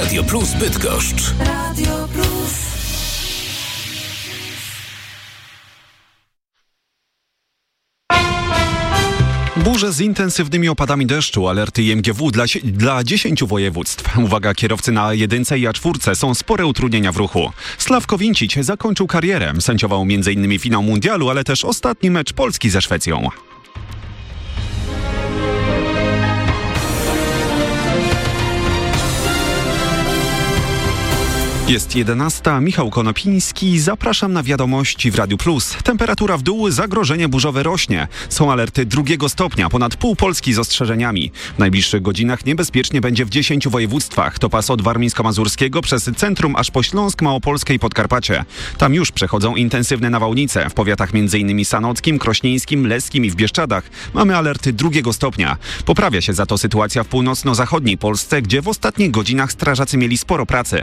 Radio Plus Bydgoszcz. Radio Plus. Burze z intensywnymi opadami deszczu, alerty IMGW dla 10 województw. Uwaga, kierowcy na A1 i A4 są spore utrudnienia w ruchu. Sławko Wincić zakończył karierę. Sędziował m.in. finał mundialu, ale też ostatni mecz Polski ze Szwecją. Jest 11. Michał Konopiński. Zapraszam na wiadomości w Radiu Plus. Temperatura w dół, zagrożenie burzowe rośnie. Są alerty 2 stopnia, ponad pół Polski z ostrzeżeniami. W najbliższych godzinach niebezpiecznie będzie w 10 województwach. To pas od warmińsko-mazurskiego przez centrum aż po Śląsk, Małopolskę i Podkarpacie. Tam już przechodzą intensywne nawałnice. W powiatach m.in. sanockim, krośnieńskim, leskim i w Bieszczadach mamy alerty 2 stopnia. Poprawia się za to sytuacja w północno-zachodniej Polsce, gdzie w ostatnich godzinach strażacy mieli sporo pracy.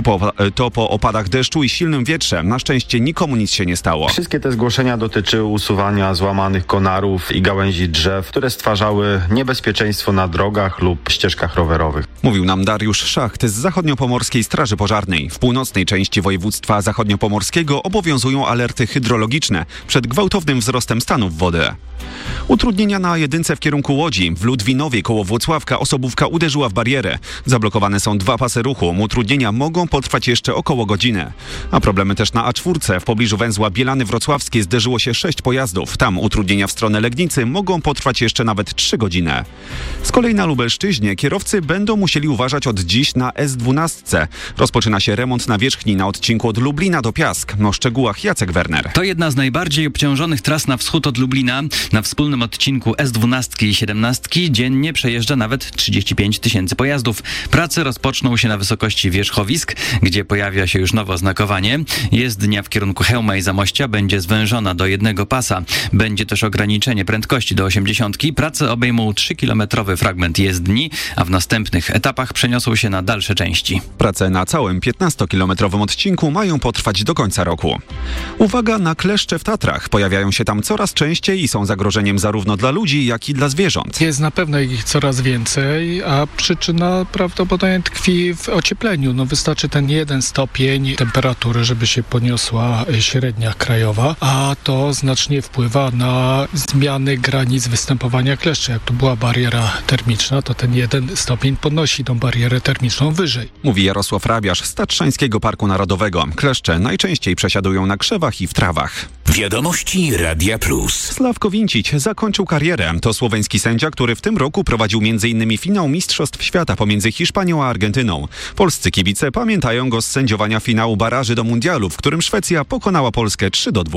To po opadach deszczu i silnym wietrze. Na szczęście nikomu nic się nie stało. Wszystkie te zgłoszenia dotyczyły usuwania złamanych konarów i gałęzi drzew, które stwarzały niebezpieczeństwo na drogach lub ścieżkach rowerowych. Mówił nam Dariusz Szacht z Zachodniopomorskiej Straży Pożarnej. W północnej części województwa zachodniopomorskiego obowiązują alerty hydrologiczne przed gwałtownym wzrostem stanów wody. Utrudnienia na A1 w kierunku Łodzi. W Ludwinowie koło Włocławka osobówka uderzyła w barierę. Zablokowane są 2 pasy ruchu. Utrudnienia mogą potrwać jeszcze około godziny. A problemy też na A4. W pobliżu węzła Bielany Wrocławskie zderzyło się 6 pojazdów. Tam utrudnienia w stronę Legnicy mogą potrwać jeszcze nawet 3 godziny. Z kolei na Lubelszczyźnie kierowcy będą musieli uważać od dziś na S12. Rozpoczyna się remont nawierzchni na odcinku od Lublina do Piask. O szczegółach Jacek Werner. To jedna z najbardziej obciążonych tras na wschód od Lublina. Na wspólnym odcinku S12 i 17 dziennie przejeżdża nawet 35 000 pojazdów. Prace rozpoczną się na wysokości wierzchowisk, gdzie pojawia się już nowe oznakowanie. Jezdnia w kierunku Chełma i Zamościa będzie zwężona do 1 pasa. Będzie też ograniczenie prędkości do 80. Prace obejmą 3-kilometrowy fragment jezdni, a w następnych etapach przeniosą się na dalsze części. Prace na całym 15-kilometrowym odcinku mają potrwać do końca roku. Uwaga na kleszcze w Tatrach. Pojawiają się tam coraz częściej i są zagrożeniem zarówno dla ludzi, jak i dla zwierząt. Jest na pewno ich coraz więcej, a przyczyna prawdopodobnie tkwi w ociepleniu. Wystarczy ten 1 stopień temperatury, żeby się podniosła średnia krajowa, a to znacznie wpływa na zmiany granic występowania kleszczy. Jak tu była bariera termiczna, to ten 1 stopień podnosi tą barierę termiczną wyżej. Mówi Jarosław Rabiarz z Tatrzańskiego Parku Narodowego. Kleszcze najczęściej przesiadują na krzewach i w trawach. Wiadomości Radia Plus. Sławko Wincić zakończył karierę. To słoweński sędzia, który w tym roku prowadził m.in. finał Mistrzostw Świata pomiędzy Hiszpanią a Argentyną. Polscy kibice pamiętają go z sędziowania finału baraży do mundialu, w którym Szwecja pokonała Polskę 3-2.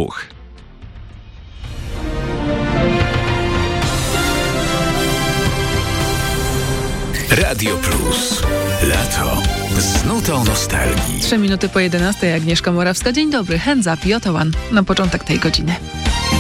Radio Plus. Lato. Z nutą nostalgii. 3 minuty po 11. Agnieszka Morawska. Dzień dobry. Hands up, Jotowan. Na początek tej godziny.